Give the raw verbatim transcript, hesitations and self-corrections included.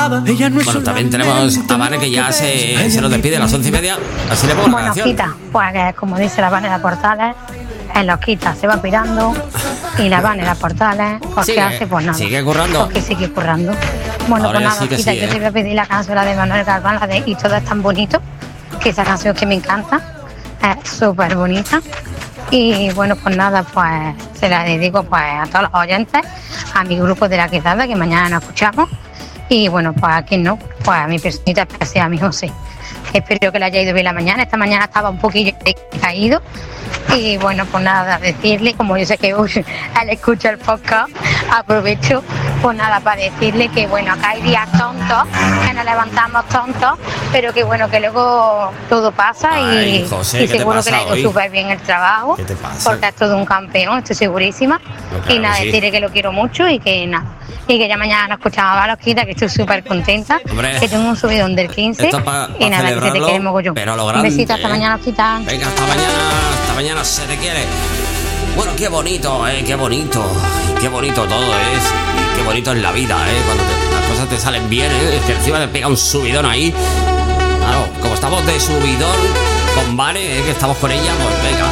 Bueno, también tenemos a Vane que ya se, se nos despide a las once y media. Así le pongo la Bueno, canción. quita, pues que como dice la Vane de Portales, en los quita se va pirando y la Vane de Portales, pues Sigue, ¿qué hace? Pues nada. sigue currando. Porque sigue currando. Bueno, Ahora pues ya nada, sí que quita, sí, yo ¿eh? te voy a pedir la canción la de Manuel Galván, la de Y todo es tan bonito, que esa canción que me encanta, es súper bonita. Y bueno, pues nada, pues se la dedico pues a todos los oyentes, a mi grupo de la quedada, que mañana nos escuchamos. Y bueno, pues a quien no, pues a mi personita especial, a mi José. Espero que le haya ido bien la mañana. Esta mañana estaba un poquillo caído. Y bueno, pues nada, decirle, como yo sé que uy, él escucha el podcast, aprovecho, pues nada, para decirle que bueno, acá hay días tontos, que nos levantamos tontos, pero que bueno, que luego todo pasa. Ay, y, José, y ¿qué te seguro que le pasa ha ido hoy? súper bien el trabajo, ¿Qué te pasa? porque es todo un campeón, estoy segurísima. No, claro y nada, que sí. decirle que lo quiero mucho y que nada. Y que ya mañana nos escuchamos a Valosquita, que estoy súper contenta, Hombre, que tengo un subidón del quince. esto pa- y pa nada, que se te celebrarlo, quiere mogollón. pero a lo Un grande, besito, hasta ¿eh? mañana, Osquita. Venga, hasta mañana, hasta mañana se te quiere. Bueno, qué bonito, eh, qué bonito, qué bonito todo es, y qué bonito es la vida, eh, cuando te- las cosas te salen bien, eh, es que encima te pega un subidón ahí. Claro, como estamos de subidón con Vane, eh, que estamos con ella, pues venga,